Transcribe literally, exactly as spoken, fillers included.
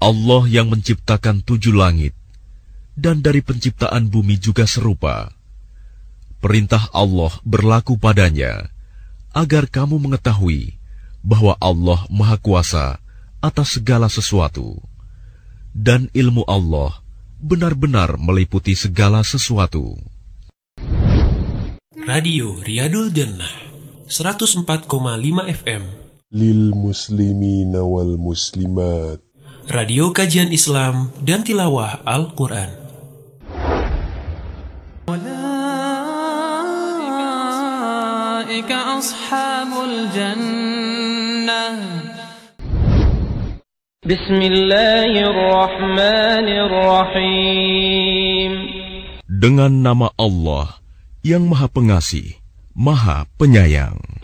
Allah yang menciptakan tujuh langit, dan dari penciptaan bumi juga serupa. Perintah Allah berlaku padanya, agar kamu mengetahui bahwa Allah Maha Kuasa atas segala sesuatu, dan ilmu Allah benar-benar meliputi segala sesuatu. Radio Riyadul Jannah seratus empat koma lima F M Lil muslimina wal muslimat, Radio Kajian Islam dan Tilawah Al-Quran. Ulaika ashabul jannah. Bismillahirrahmanirrahim. Dengan nama Allah yang Maha Pengasih, Maha Penyayang.